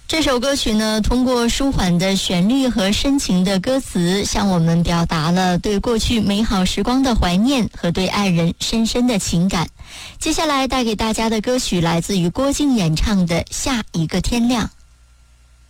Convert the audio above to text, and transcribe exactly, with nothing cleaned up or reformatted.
这首歌曲呢，通过舒缓的旋律和深情的歌词，向我们表达了对过去美好时光的怀念和对爱人深深的情感。接下来带给大家的歌曲来自于郭靖演唱的《下一个天亮》。